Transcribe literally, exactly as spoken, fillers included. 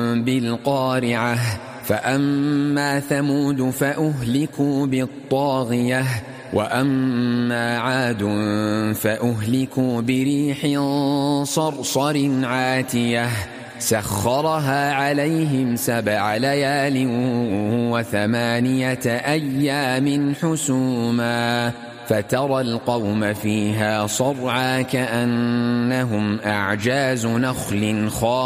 بالقارعة فأما ثمود فأهلكوا بالطاغية وأما عاد فأهلكوا بريح صرصر عاتية سخرها عليهم سبع ليال وثمانية أيام حسوما فترى القوم فيها صرعى كأنهم أعجاز نخل خاوية